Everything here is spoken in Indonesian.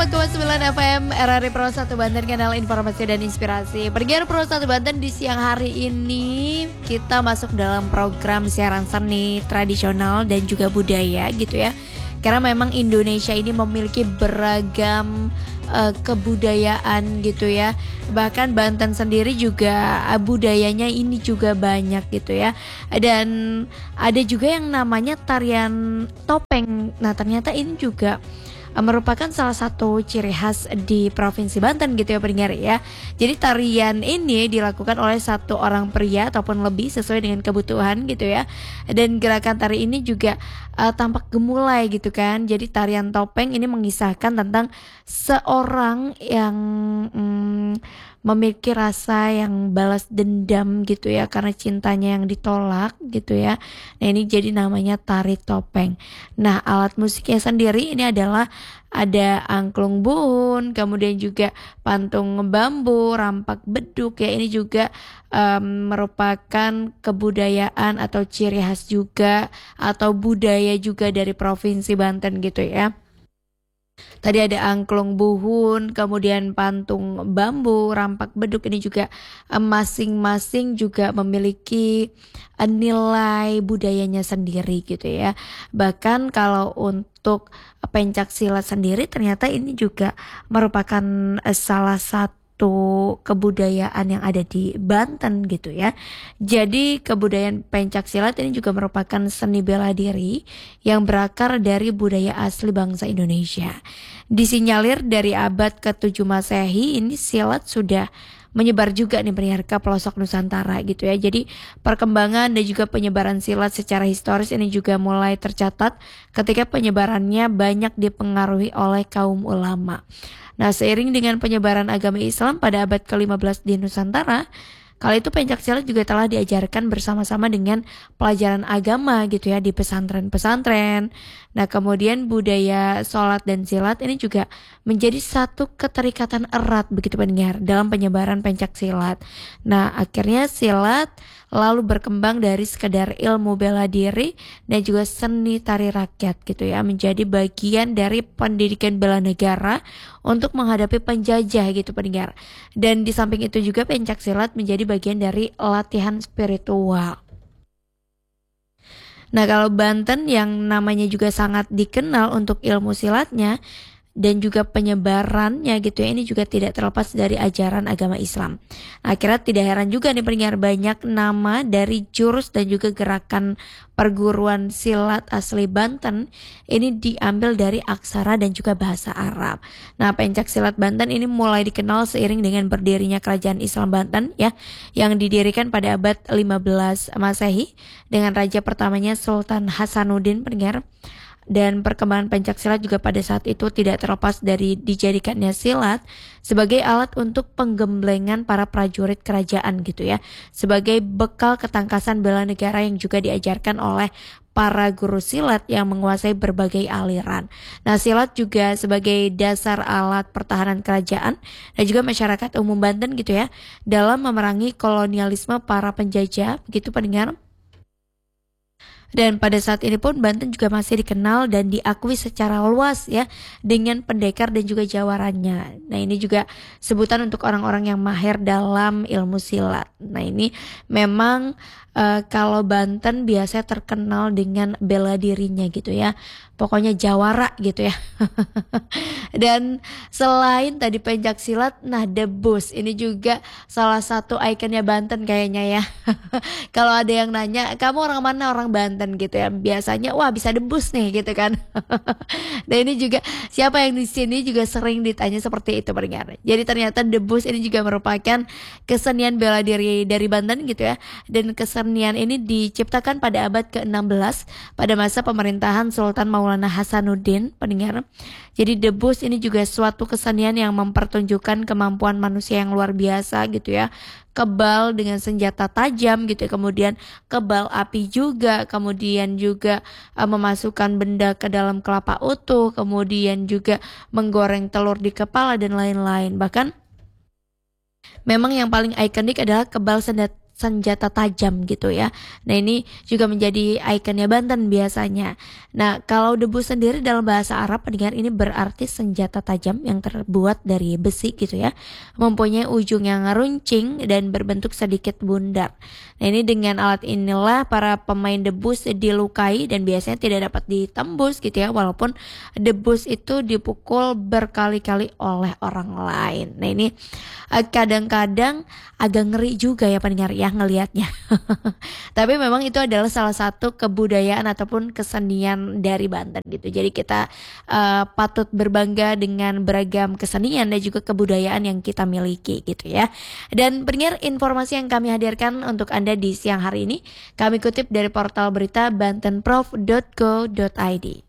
104,9 FM RRI Pro 1 Banten, kanal informasi dan inspirasi. Pendengar Pro 1 Banten, di siang hari ini kita masuk dalam program siaran seni tradisional dan juga budaya gitu ya. Karena memang Indonesia ini memiliki beragam kebudayaan gitu ya. Bahkan Banten sendiri juga budayanya ini juga banyak gitu ya. Dan ada juga yang namanya tarian topeng. Nah, ternyata ini juga merupakan salah satu ciri khas di Provinsi Banten gitu ya pendengar ya. Jadi tarian ini dilakukan oleh satu orang pria ataupun lebih sesuai dengan kebutuhan gitu ya. Dan gerakan tari ini juga tampak gemulai gitu kan. Jadi tarian topeng ini mengisahkan tentang seorang yang memiliki rasa yang balas dendam gitu ya, karena cintanya yang ditolak gitu ya. Nah, ini jadi namanya tari topeng. Nah, alat musiknya sendiri ini adalah ada angklung buhun, kemudian juga pantung bambu, rampak beduk ya. Ini juga merupakan kebudayaan atau ciri khas juga atau budaya juga dari Provinsi Banten gitu ya. Tadi ada angklung buhun, kemudian pantung bambu, rampak beduk. Ini juga masing-masing juga memiliki nilai budayanya sendiri gitu ya. Bahkan kalau untuk pencak silat sendiri ternyata ini juga merupakan salah satu kebudayaan yang ada di Banten gitu ya. Jadi kebudayaan pencak silat ini juga merupakan seni bela diri yang berakar dari budaya asli bangsa Indonesia. Disinyalir dari abad ke-7 Masehi ini silat sudah menyebar juga nih pendengar ke pelosok Nusantara gitu ya. Jadi perkembangan dan juga penyebaran silat secara historis ini juga mulai tercatat ketika penyebarannya banyak dipengaruhi oleh kaum ulama. Nah, seiring dengan penyebaran agama Islam pada abad ke-15 di Nusantara, kala itu pencak silat juga telah diajarkan bersama-sama dengan pelajaran agama gitu ya di pesantren-pesantren. Nah, kemudian budaya sholat dan silat ini juga menjadi satu keterikatan erat begitu pendengar dalam penyebaran pencak silat. Nah, akhirnya silat lalu berkembang dari sekedar ilmu bela diri dan juga seni tari rakyat gitu ya, menjadi bagian dari pendidikan bela negara untuk menghadapi penjajah gitu pendengar. Dan di samping itu juga pencak silat menjadi bagian dari latihan spiritual. Nah, kalau Banten yang namanya juga sangat dikenal untuk ilmu silatnya dan juga penyebarannya gitu ya, ini juga tidak terlepas dari ajaran agama Islam. Akhirnya tidak heran juga nih pendengar, banyak nama dari jurus dan juga gerakan perguruan silat asli Banten ini diambil dari aksara dan juga bahasa Arab. Nah, pencak silat Banten ini mulai dikenal seiring dengan berdirinya kerajaan Islam Banten ya, yang didirikan pada abad 15 Masehi dengan raja pertamanya Sultan Hasanuddin pendengar. Dan perkembangan pencak silat juga pada saat itu tidak terlepas dari dijadikannya silat sebagai alat untuk penggemblengan para prajurit kerajaan gitu ya, sebagai bekal ketangkasan bela negara yang juga diajarkan oleh para guru silat yang menguasai berbagai aliran. Nah, silat juga sebagai dasar alat pertahanan kerajaan dan juga masyarakat umum Banten gitu ya, dalam memerangi kolonialisme para penjajah begitu pendengar. Dan pada saat ini pun Banten juga masih dikenal dan diakui secara luas ya dengan pendekar dan juga jawarannya. Nah, ini juga sebutan untuk orang-orang yang mahir dalam ilmu silat. Nah, ini memang kalau Banten biasanya terkenal dengan bela dirinya gitu ya. Pokoknya jawara gitu ya. Dan selain tadi pencak silat, nah debus ini juga salah satu ikonnya Banten kayaknya ya. Kalau ada yang nanya, kamu orang mana, orang Banten gitu ya, biasanya wah bisa debus nih gitu kan. Dan ini juga siapa yang di sini juga sering ditanya seperti itu pendengar. Jadi ternyata debus ini juga merupakan kesenian bela diri dari Banten gitu ya. Dan kesenian ini diciptakan pada abad ke-16 pada masa pemerintahan Sultan Maulana Hasanuddin pendengar. Jadi debus ini juga suatu kesenian yang mempertunjukkan kemampuan manusia yang luar biasa gitu ya. Kebal dengan senjata tajam gitu ya, kemudian kebal api juga, kemudian juga memasukkan benda ke dalam kelapa utuh, kemudian juga menggoreng telur di kepala dan lain-lain. Bahkan memang yang paling ikonik adalah kebal senjata tajam gitu ya. Nah ini juga menjadi ikonnya Banten biasanya. Nah kalau debu sendiri dalam bahasa Arab pendengar ini berarti senjata tajam yang terbuat dari besi gitu ya. Mempunyai ujung yang runcing dan berbentuk sedikit bundar. Nah ini dengan alat inilah para pemain debus dilukai dan biasanya tidak dapat ditembus gitu ya. Walaupun debus itu dipukul berkali-kali oleh orang lain. Nah ini kadang-kadang agak ngeri juga ya pendengar ya ngelihatnya. Tapi memang itu adalah salah satu kebudayaan ataupun kesenian dari Banten gitu. Jadi kita patut berbangga dengan beragam kesenian dan juga kebudayaan yang kita miliki gitu ya. Dan pendengar, informasi yang kami hadirkan untuk Anda di siang hari ini kami kutip dari portal berita bantenprof.co.id.